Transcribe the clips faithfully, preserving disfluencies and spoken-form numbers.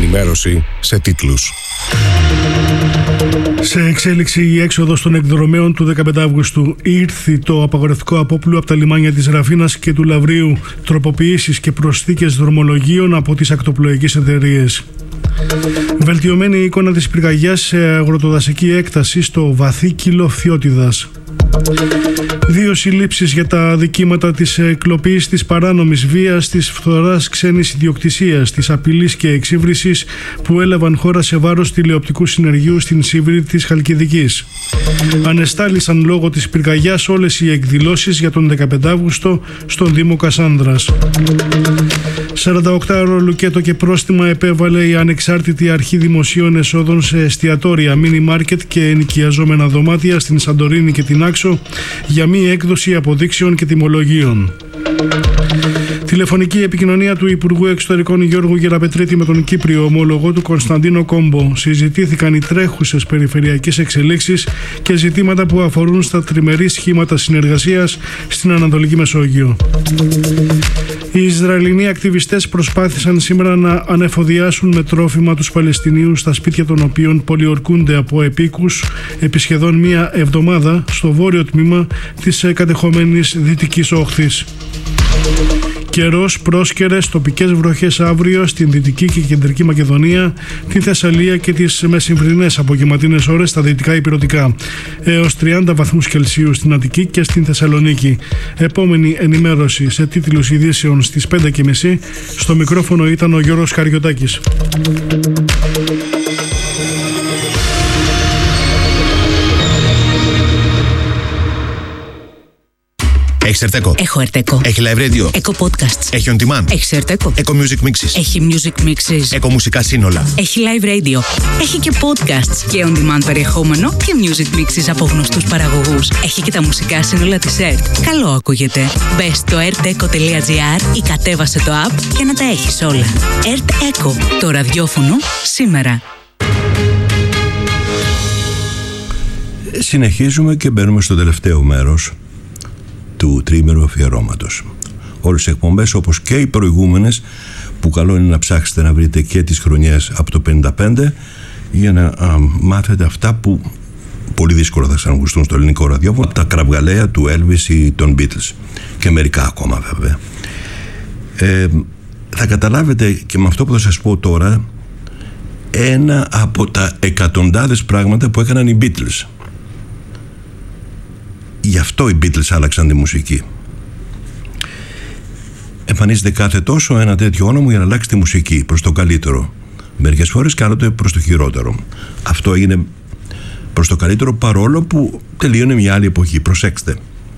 ενημέρωση σε τίτλους. Σε εξέλιξη η έξοδος των εκδρομέων του δεκαπέντε Αυγούστου. Ήρθε το απαγορευτικό απόπλου από τα λιμάνια της Ραφίνας και του Λαβρίου, τροποποιήσεις και προσθήκες δρομολογίων από τις ακτοπλοϊκές εταιρείες. Βελτιωμένη εικόνα της πυρκαγιάς σε αγροτοδασική έκταση στο Βαθύκυλο Φθιώτιδας. Δύο συλλήψεις για τα αδικήματα της κλοπής, της παράνομης βίας, της φθοράς ξένης ιδιοκτησίας, της απειλής και εξύβρισης που έλαβαν χώρα σε βάρος τηλεοπτικού συνεργείου στην Σίβρη της Χαλκιδικής. Ανεστάλησαν λόγω της πυρκαγιάς όλες οι εκδηλώσεις για τον δεκαπέντε Αυγούστο στον Δήμο Κασάνδρας. σαρανταοκτάωρο λουκέτο και πρόστιμα επέβαλε η Ανεξάρτητη Αρχή Δημοσίων Εσόδων σε εστιατόρια, μίνι μάρκετ και ενοικιαζόμενα δωμάτια στην Σαντορίνη και την Άξο για μη έκδοση αποδείξεων και τιμολογίων. Τηλεφωνική επικοινωνία του Υπουργού Εξωτερικών Γιώργου Γεραπετρίτη με τον Κύπριο ομόλογο του Κωνσταντίνο Κόμπο. Συζητήθηκαν οι τρέχουσες περιφερειακές εξελίξεις και ζητήματα που αφορούν στα τριμερή σχήματα συνεργασίας στην Ανατολική Μεσόγειο. Οι Ισραηλινοί ακτιβιστές προσπάθησαν σήμερα να ανεφοδιάσουν με τρόφιμα τους Παλαιστινίους στα σπίτια των οποίων πολιορκούνται από επίκους επί σχεδόν μία εβδομάδα στο βόρειο τμήμα της κατεχόμενης Δυτικής Όχθης. Καιρός, πρόσκαιρες τοπικές βροχές αύριο στην Δυτική και Κεντρική Μακεδονία, την Θεσσαλία και τις μεσημβρινές απογευματινές ώρες στα δυτικά ηπειρωτικά. Έως τριάντα βαθμούς Κελσίου στην Αττική και στην Θεσσαλονίκη. Επόμενη ενημέρωση σε τίτλους ειδήσεων στις πέντε και μισή. Στο μικρόφωνο ήταν ο Γιώργος Καριωτάκης. Έχεις Ερτέκο? Έχω Ερτέκο. Έχει live radio? Έχω podcasts. Έχει on demand? Έχεις Ερτέκο. Eco Music Mixes? Έχει music mixes. Eco μουσικά σύνολα? Έχει live radio. Έχει και podcasts και on demand περιεχόμενο και music mixes από γνωστούς παραγωγούς. Έχει και τα μουσικά σύνολα της ΕΡΤ. Καλό ακούγεται. Μπες στο ερτέκο τελεία τζι άρ ή κατέβασε το app για να τα έχεις όλα. ΕΡΤ Eco. Το ραδιόφωνο σήμερα. Συνεχίζουμε και μπαίνουμε στο τελευταίο μέρος του τριήμερου αφιερώματος. Όλες οι εκπομπές, όπως και οι προηγούμενες, που καλό είναι να ψάξετε να βρείτε και τις χρονιές από το πενήντα πέντε για να α, μάθετε αυτά που πολύ δύσκολα θα ξανακουστούν στο ελληνικό ραδιόφωνο, από τα κραυγαλαία του Elvis ή των Beatles και μερικά ακόμα βέβαια. Ε, θα καταλάβετε και με αυτό που θα σας πω τώρα ένα από τα εκατοντάδες πράγματα που έκαναν οι Beatles. Γι' αυτό οι Beatles άλλαξαν τη μουσική. Εμφανίζεται κάθε τόσο ένα τέτοιο όνομα για να αλλάξει τη μουσική προς το καλύτερο. Μερικές φορές και άλλοτε προς το χειρότερο. Αυτό έγινε προς το καλύτερο, παρόλο που τελείωνε μια άλλη εποχή. Προσέξτε.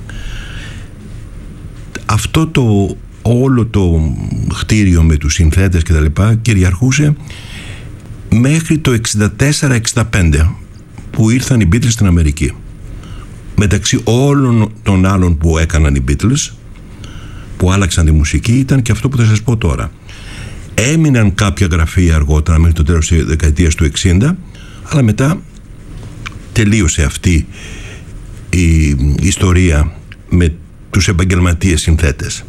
Αυτό το όλο το χτίριο με τους συνθέτες και τα λοιπά κυριαρχούσε μέχρι το εξήντα τέσσερα εξήντα πέντε που ήρθαν οι Beatles στην Αμερική. Μεταξύ όλων των άλλων που έκαναν οι Beatles, που άλλαξαν τη μουσική, ήταν και αυτό που θα σας πω τώρα. Έμειναν κάποια γραφεία αργότερα μέχρι το τέλος της δεκαετίας του εξήντα, αλλά μετά τελείωσε αυτή η ιστορία με τους επαγγελματίες συνθέτες.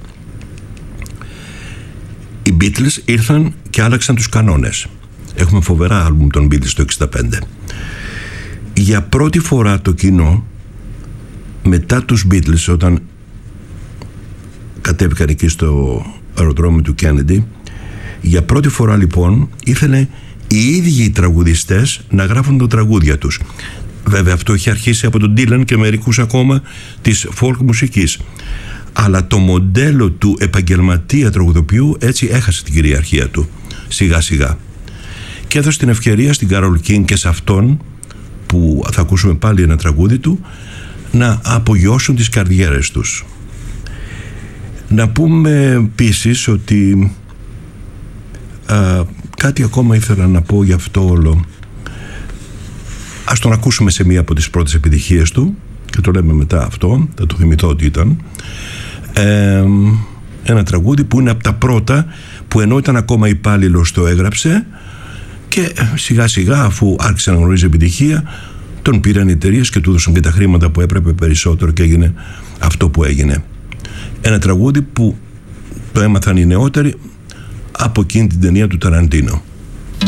Οι Beatles ήρθαν και άλλαξαν τους κανόνες. Έχουμε φοβερά άλμπουμ των Beatles το εξήντα πέντε. Για πρώτη φορά το κοινό, μετά τους Beatles, όταν κατέβηκαν εκεί στο αεροδρόμιο του Kennedy, για πρώτη φορά λοιπόν ήθελε οι ίδιοι οι τραγουδιστές να γράφουν τα τραγούδια τους. Βέβαια αυτό είχε αρχίσει από τον Dylan και μερικούς ακόμα της folk μουσικής, αλλά το μοντέλο του επαγγελματία τραγουδοποιού έτσι έχασε την κυριαρχία του σιγά σιγά και έδωσε την ευκαιρία στην Carole King και σε αυτόν, που θα ακούσουμε πάλι ένα τραγούδι του, να απογειώσουν τις καριέρες τους. Να πούμε επίσης ότι α, κάτι ακόμα ήθελα να πω για αυτό όλο. Ας τον ακούσουμε σε μία από τις πρώτες επιτυχίες του και το λέμε μετά αυτό, θα το θυμηθώ ότι ήταν ε, ένα τραγούδι που είναι από τα πρώτα που ενώ ήταν ακόμα υπάλληλος το έγραψε και σιγά σιγά, αφού άρχισε να γνωρίζει επιτυχία, τον πήραν οι εταιρείες και του έδωσαν και τα χρήματα που έπρεπε περισσότερο και έγινε αυτό που έγινε. Ένα τραγούδι που το έμαθαν οι νεότεροι από εκείνη την ταινία του Ταραντίνο.